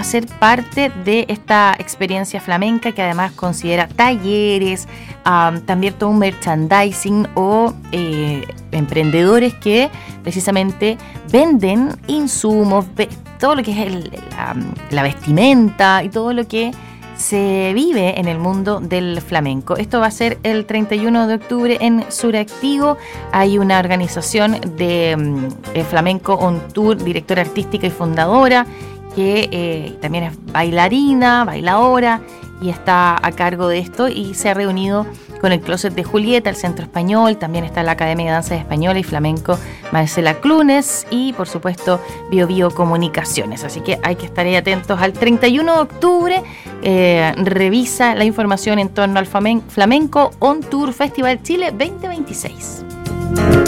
a ser parte de esta experiencia flamenca, que además considera talleres, también todo un merchandising o emprendedores que precisamente venden insumos, todo lo que es la vestimenta y todo lo que se vive en el mundo del flamenco. Esto va a ser el 31 de octubre en Suractivo. Hay una organización de Flamenco On Tour, directora artística y fundadora, que también es bailadora, y está a cargo de esto, y se ha reunido con el Closet de Julieta, el Centro Español, también está la Academia de Danza Española y Flamenco Marcela Clunes, y por supuesto Bio Comunicaciones. Así que hay que estar ahí atentos al 31 de octubre. Revisa la información en torno al Flamenco On Tour Festival Chile 2026.